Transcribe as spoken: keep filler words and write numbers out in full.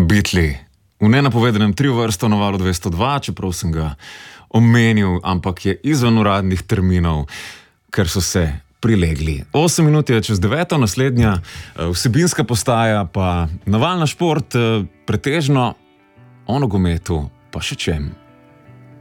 Beatli. V nenapovedanem triovrsto na Valu dvesto dva, čeprav sem ga omenil, ampak je izven uradnih terminov, ker so se prilegli. Osem minut je čez deveto, naslednja vsebinska postaja pa naval na šport, pretežno o nogometu, pa še čem.